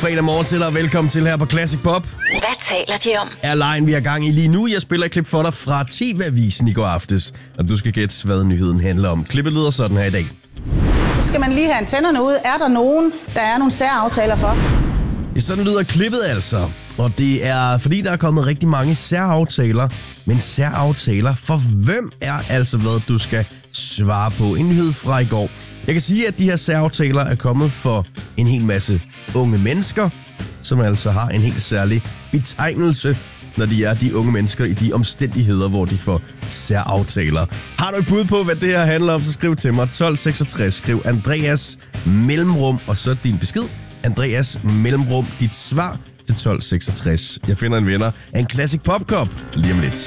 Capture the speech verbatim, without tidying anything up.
fredag morgen til dig, og velkommen til her på Classic Pop. Hvad taler de om? Er lejen, vi har gang i lige nu. Jeg spiller et klip for dig fra T V-avisen i går aftes, og du skal gætte, hvad nyheden handler om. Klippet lyder sådan her i dag. Så skal man lige have antennerne ud. Er der nogen, der er nogle særaftaler for? Ja, sådan lyder klippet altså. Og det er fordi, der er kommet rigtig mange særaftaler. Men særaftaler for hvem er altså, hvad du skal svare på. En nyhed fra i går. Jeg kan sige, at de her særaftaler er kommet for en hel masse unge mennesker, som altså har en helt særlig betegnelse, når de er de unge mennesker i de omstændigheder, hvor de får særaftaler. Har du et bud på, hvad det her handler om, så skriv til mig tolv seksogtres. Skriv Andreas mellemrum, og så din besked. Andreas mellemrum, dit svar til tolv seksogtres. Jeg finder en vinder af en Classic Pop Cup lige om lidt.